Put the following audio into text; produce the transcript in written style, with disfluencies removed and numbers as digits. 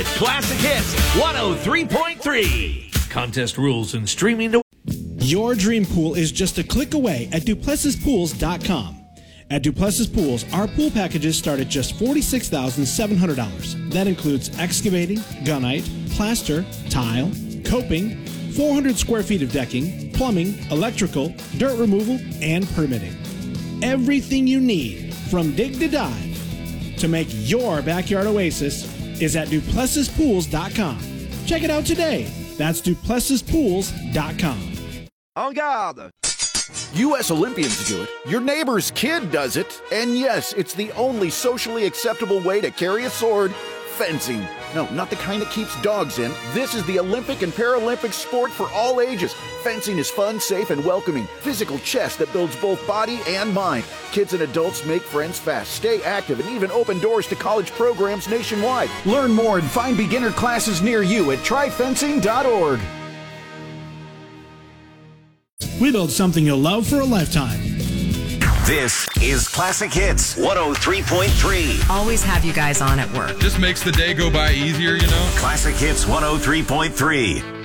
Classic Hits 103.3. Contest rules and streaming to... Your dream pool is just a click away at DuplessisPools.com. At Duplessis Pools, our pool packages start at just $46,700. That includes excavating, gunite, plaster, tile, coping, 400 square feet of decking, plumbing, electrical, dirt removal, and permitting. Everything you need from dig to dive to make your backyard oasis is at DuplessisPools.com. Check it out today. That's DuplessisPools.com. En garde! U.S. Olympians do it, your neighbor's kid does it, and yes, it's the only socially acceptable way to carry a sword: fencing. No, not the kind that keeps dogs in. This is the Olympic and Paralympic sport for all ages. Fencing is fun, safe, and welcoming. Physical chess that builds both body and mind. Kids and adults make friends fast, stay active, and even open doors to college programs nationwide. Learn more and find beginner classes near you at tryfencing.org. We build something you'll love for a lifetime. This is Classic Hits 103.3. Always have you guys on at work. Just makes the day go by easier, you know? Classic Hits 103.3.